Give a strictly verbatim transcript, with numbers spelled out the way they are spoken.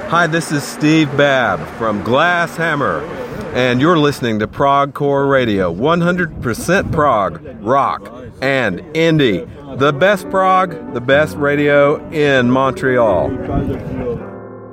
Hi, this is Steve Babb from Glass Hammer, and you're listening to ProgCore Radio, one hundred percent prog, rock, and indie. The best prog, the best radio in Montreal.